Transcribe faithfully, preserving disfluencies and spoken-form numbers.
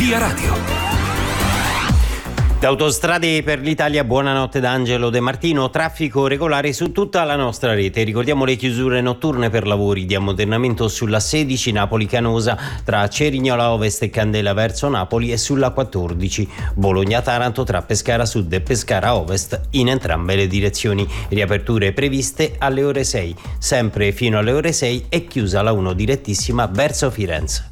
Via Radio. Da Autostrade per l'Italia, buonanotte da Angelo De Martino. Traffico regolare su tutta la nostra rete. Ricordiamo le chiusure notturne per lavori di ammodernamento sulla sedici Napoli-Canosa tra Cerignola Ovest e Candela verso Napoli, e sulla quattordici Bologna-Taranto tra Pescara Sud e Pescara Ovest in entrambe le direzioni. Riaperture previste alle ore sei. Sempre fino alle ore sei è chiusa la uno direttissima verso Firenze.